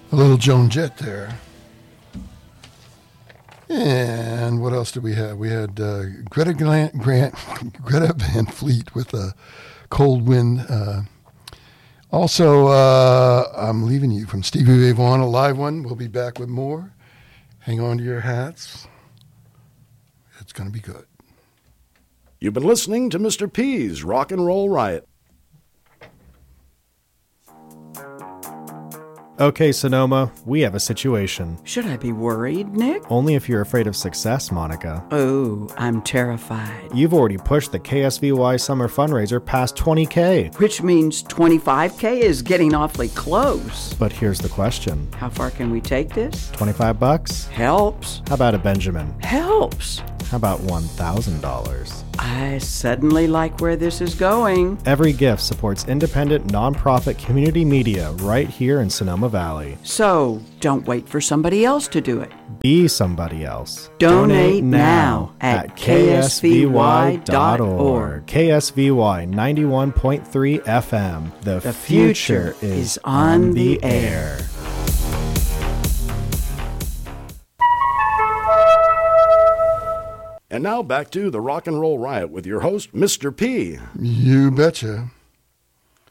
A little Joan Jett there. And what else did we have? We had Greta Van Fleet with a Cold Wind. Also, I'm Leaving You from Stevie Ray Vaughan, a live one. We'll be back with more. Hang on to your hats. It's going to be good. You've been listening to Mr. P's Rock and Roll Riot. Okay, Sonoma, we have a situation. Should I be worried, Nick? Only if you're afraid of success, Monica. Oh, I'm terrified. You've already pushed the KSVY Summer Fundraiser past 20K. Which means 25K is getting awfully close. But here's the question. How far can we take this? $25? Helps. How about a Benjamin? Helps. How about $1,000? I suddenly like where this is going. Every gift supports independent, nonprofit community media right here in Sonoma Valley. So, don't wait for somebody else to do it. Be somebody else. Donate now at ksvy.org. KSVY 91.3 FM. The future is on the air. And now back to the Rock and Roll Riot with your host, Mr. P. You betcha.